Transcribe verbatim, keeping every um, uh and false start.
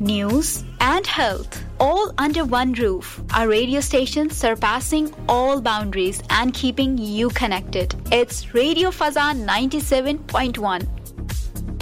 news, and health, all under one roof. A radio station surpassing all boundaries and keeping you connected. It's Radio Fazan ninety-seven point one.